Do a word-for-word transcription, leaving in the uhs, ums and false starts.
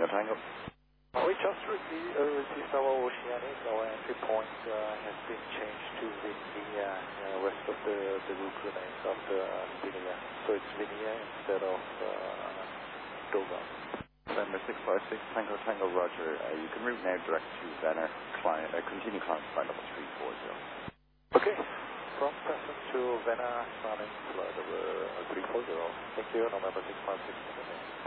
Tango Tango. We just received, uh, received our Oceanic. Our entry point uh, has been changed to Vinia, uh, west of the, the route remains after uh, Vinia. So it's Vinia instead of uh, Dover. November six five six Tango Tango Roger. Uh, you can route now direct to Venner. Client, uh, continue climb flight level three four zero. Okay. From Preston to Venner, starting flight level three four zero. Thank you, November six five six.